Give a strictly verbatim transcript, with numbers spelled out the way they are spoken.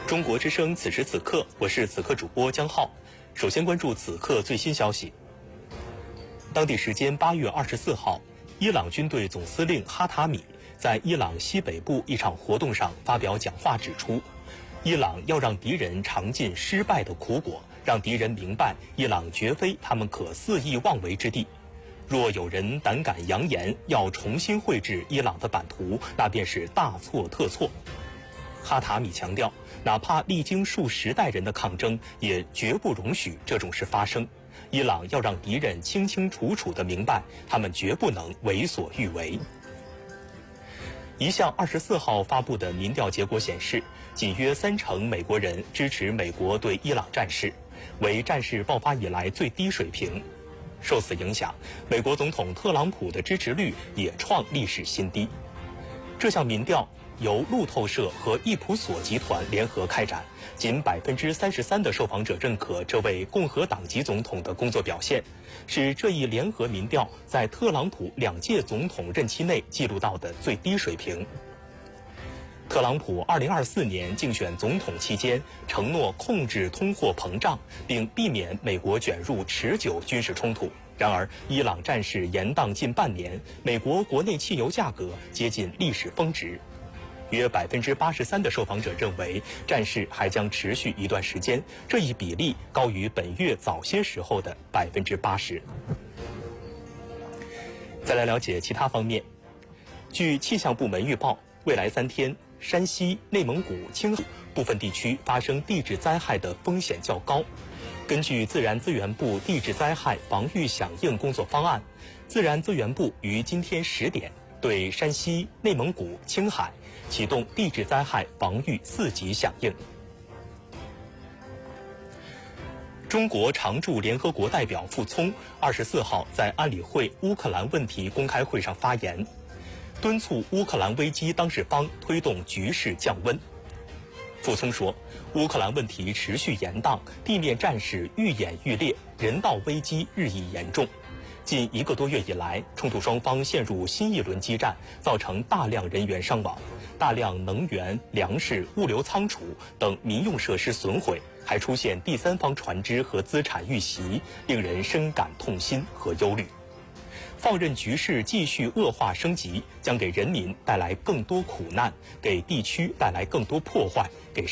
中国之声此时此刻，我是此刻主播江浩。首先关注此刻最新消息。当地时间八月二十四号，伊朗军队总司令哈塔米在伊朗西北部一场活动上发表讲话，指出，伊朗要让敌人尝尽失败的苦果，让敌人明白伊朗绝非他们可肆意妄为之地。若有人胆敢扬言要重新绘制伊朗的版图，那便是大错特错。哈塔米强调，哪怕历经数十代人的抗争，也绝不容许这种事发生。伊朗要让敌人清清楚楚地明白，他们绝不能为所欲为。一项二十四号发布的民调结果显示，仅约三成美国人支持美国对伊朗战事，为战事爆发以来最低水平。受此影响，美国总统特朗普的支持率也创历史新低。这项民调由路透社和易普索集团联合开展，仅百分之三十三的受访者认可这位共和党籍总统的工作表现，是这一联合民调在特朗普两届总统任期内记录到的最低水平。特朗普二零二四年竞选总统期间承诺控制通货膨胀，并避免美国卷入持久军事冲突。然而，伊朗战事延宕近半年，美国国内汽油价格接近历史峰值。约百分之八十三的受访者认为战事还将持续一段时间，这一比例高于本月早些时候的百分之八十。再来了解其他方面。据气象部门预报，未来三天，山西、内蒙古、青海部分地区发生地质灾害的风险较高。根据自然资源部地质灾害防御响应工作方案，自然资源部于今天十点对山西、内蒙古、青海启动地质灾害防御四级响应。中国常驻联合国代表傅聪二十四号在安理会乌克兰问题公开会上发言，敦促乌克兰危机当事方推动局势降温。傅聪说，乌克兰问题持续延宕，地面战事愈演愈烈，人道危机日益严重。近一个多月以来，冲突双方陷入新一轮激战，造成大量人员伤亡，大量能源、粮食、物流仓储等民用设施损毁，还出现第三方船只和资产遇袭，令人深感痛心和忧虑。放任局势继续恶化升级，将给人民带来更多苦难，给地区带来更多破坏，给